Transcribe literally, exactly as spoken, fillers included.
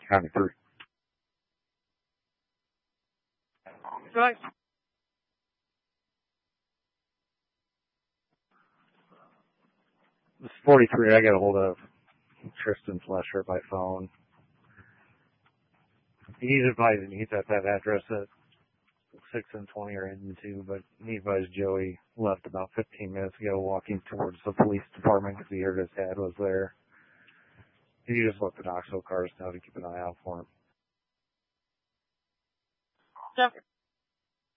County three. Right. This is forty-three. I got a hold of Tristan Flesher by phone. He's advising he's at that address at six and twenty or into, but he advised Joey left about fifteen minutes ago walking towards the police department because he heard his dad was there. He just let the Knoxville cars know to keep an eye out for him. Yep.